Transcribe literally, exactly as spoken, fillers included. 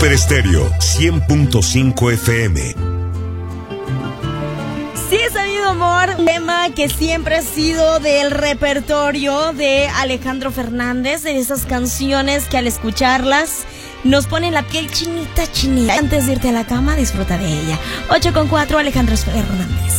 Super Estéreo cien punto cinco F M. Sí, sabido amor, un tema que siempre ha sido del repertorio de Alejandro Fernández, de esas canciones que al escucharlas nos ponen la piel chinita, chinita. Antes de irte a la cama, disfruta de ella. ocho con cuatro, Alejandro Fernández.